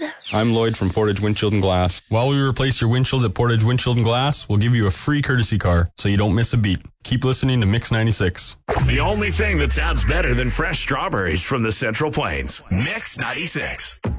I'm Lloyd from Portage Windshield and Glass. While we replace your windshield at Portage Windshield and Glass, we'll give you a free courtesy car so you don't miss a beat. Keep listening to Mix 96. The only thing that sounds better than fresh strawberries from the Central Plains. Mix 96.